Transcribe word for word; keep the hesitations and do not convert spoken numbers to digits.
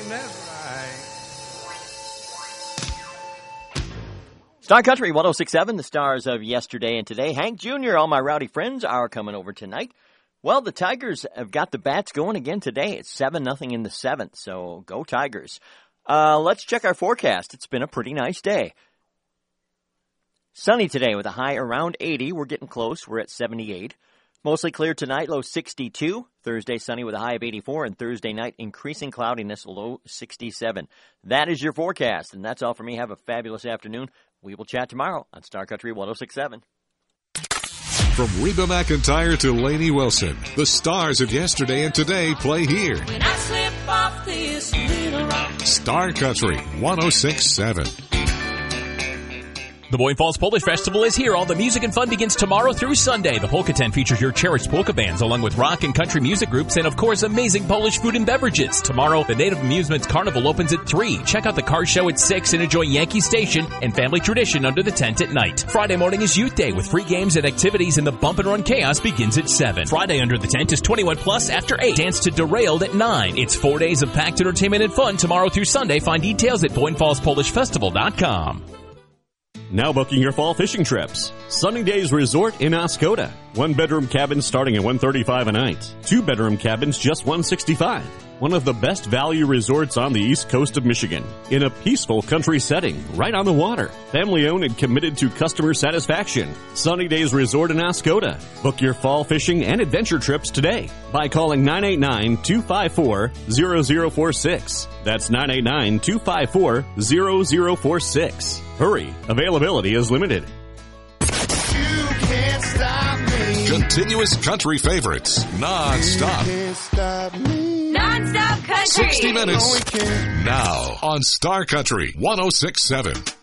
that's right. Star Country one oh six point seven, the stars of yesterday and today. Hank Junior, all my rowdy friends are coming over tonight. Well, the Tigers have got the bats going again today. It's seven nothing in the seventh, so go Tigers. Uh, let's check our forecast. It's been a pretty nice day. Sunny today with a high around eighty. We're getting close. We're at seventy-eight. Mostly clear tonight, low sixty-two. Thursday sunny with a high of eighty-four. And Thursday night, increasing cloudiness, low sixty-seven. That is your forecast. And that's all for me. Have a fabulous afternoon. We will chat tomorrow on Star Country one oh six point seven. From Reba McEntire to Lainey Wilson, the stars of yesterday and today play here. When I slip off this little rock. Star Country one oh six point seven. The Boyne Falls Polish Festival is here. All the music and fun begins tomorrow through Sunday. The polka tent features your cherished polka bands, along with rock and country music groups, and of course, amazing Polish food and beverages. Tomorrow, the Native Amusements Carnival opens at three. Check out the car show at six and enjoy Yankee Station and family tradition under the tent at night. Friday morning is Youth Day with free games and activities, and the Bump and Run Chaos begins at seven. Friday under the tent is twenty-one plus after eight. Dance to Derailed at nine. It's four days of packed entertainment and fun tomorrow through Sunday. Find details at boyne falls polish festival dot com. Now booking your fall fishing trips. Sunny Days Resort in Oscoda. One bedroom cabins starting at one hundred thirty-five dollars a night. Two bedroom cabins just one hundred sixty-five dollars. One of the best value resorts on the east coast of Michigan. In a peaceful country setting, right on the water. Family owned and committed to customer satisfaction. Sunny Days Resort in Oscoda. Book your fall fishing and adventure trips today by calling nine eight nine, two five four, zero zero four six. That's nine eight nine, two five four, zero zero four six. Hurry, availability is limited. You can't stop me. Continuous country favorites, non-stop. You can't stop me. Non-stop country. sixty minutes. No, we can't. Now on Star Country one oh six point seven.